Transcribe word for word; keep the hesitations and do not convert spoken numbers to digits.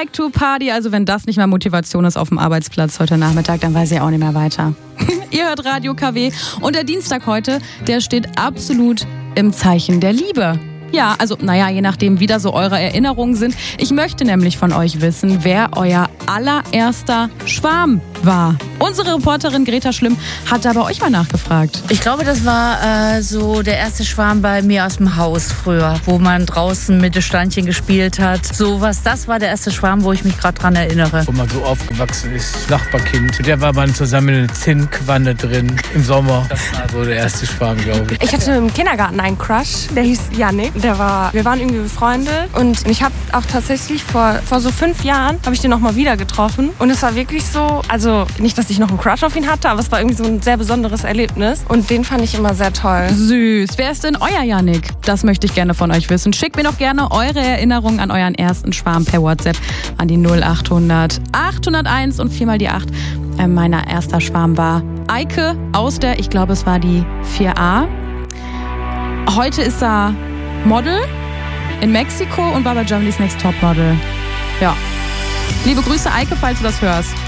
like to party. Also wenn das nicht mal Motivation ist auf dem Arbeitsplatz heute Nachmittag, dann weiß ich auch nicht mehr weiter. Ihr hört Radio K W und der Dienstag heute, der steht absolut im Zeichen der Liebe. Ja, also naja, je nachdem, wie da so eure Erinnerungen sind. Ich möchte nämlich von euch wissen, wer euer allererster Schwarm war. Unsere Reporterin Greta Schlimm hat da bei euch mal nachgefragt. Ich glaube, das war äh, so der erste Schwarm bei mir aus dem Haus früher, wo man draußen mit den Steinchen gespielt hat. So was, das war der erste Schwarm, wo ich mich gerade dran erinnere. Wo man so aufgewachsen ist, Nachbarkind. Mit der war man zusammen in einer Zinnquanne drin im Sommer. Das war so der erste Schwarm, glaube ich. Ich hatte im Kindergarten einen Crush, der hieß Yannick. Der war, wir waren irgendwie befreundet und ich habe auch tatsächlich vor, vor so fünf Jahren habe ich den noch mal wieder getroffen und es war wirklich so, also nicht, dass ich noch einen Crush auf ihn hatte, aber es war irgendwie so ein sehr besonderes Erlebnis und den fand ich immer sehr toll. Süß. Wer ist denn euer Yannick? Das möchte ich gerne von euch wissen. Schickt mir doch gerne eure Erinnerungen an euren ersten Schwarm per WhatsApp an die null acht hundert achthunderteins und viermal die acht. Äh, meiner erster Schwarm war Eike aus der, ich glaube es war die vier a. Heute ist er Model in Mexiko und war bei Germany's Next Top Model. Ja. Liebe Grüße, Eike, falls du das hörst.